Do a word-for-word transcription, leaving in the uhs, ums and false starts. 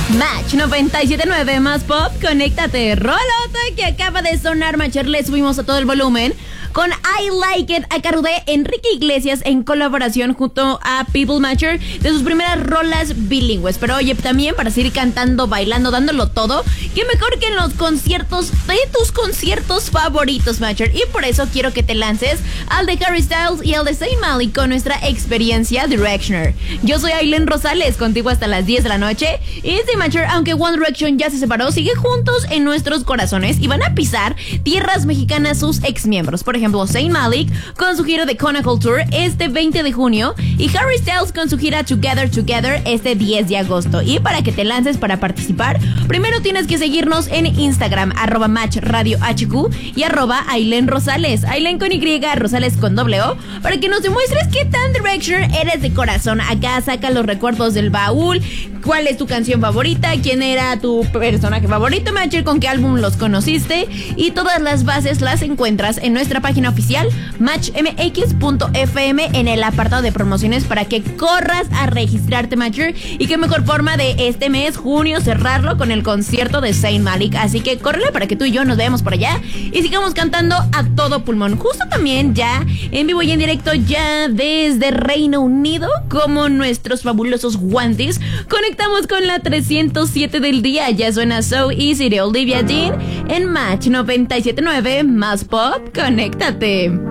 Match noventa y siete punto nueve más pop, conéctate. Rolota que acaba de sonar, Matcher, le subimos a todo el volumen con I Like It a cargo de Enrique Iglesias en colaboración junto a People Matcher de sus primeras rolas bilingües. Pero oye, también para seguir cantando, bailando, dándolo todo, qué mejor que en los conciertos de tus conciertos favoritos, Matcher. Y por eso quiero que te lances al de Harry Styles y al de Zayn Malik con nuestra experiencia Directioner. Yo soy Ailén Rosales, contigo hasta las diez de la noche. Y sí, Matcher, aunque One Direction ya se separó, sigue juntos en nuestros corazones y van a pisar tierras mexicanas sus exmiembros. Por ejemplo, Zayn Malik con su gira de Chronicle Tour este veinte de junio y Harry Styles con su gira Together Together este diez de agosto. Y para que te lances para participar, primero tienes que seguirnos en Instagram, arroba Match Radio H Q y arroba Ailén Rosales, Ailén con Y, Rosales con doble O, para que nos demuestres qué tan Directioner eres de corazón. Acá saca los recuerdos del baúl, cuál es tu canción favorita, quién era tu personaje favorito, Matcher, con qué álbum los conociste, y todas las bases las encuentras en nuestra página oficial match m x punto f m en el apartado de promociones para que corras a registrarte, Matcher. Y qué mejor forma de este mes, junio, cerrarlo con el concierto de Zayn Malik. Así que córrele para que tú y yo nos veamos por allá y sigamos cantando a todo pulmón. Justo también ya en vivo y en directo ya desde Reino Unido, como nuestros fabulosos guantes, conectamos con la trescientos siete del día. Ya suena So Easy de Olivia Dean en Match noventa y siete punto nueve más pop, conéctate.